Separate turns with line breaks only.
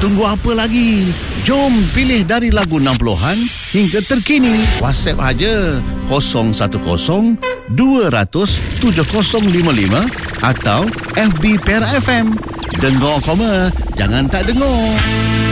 Tunggu apa lagi? Jom pilih dari lagu 60-an hingga terkini. WhatsApp aja 010 200 7055 atau FB Perak FM. Dengar koma, jangan tak dengar.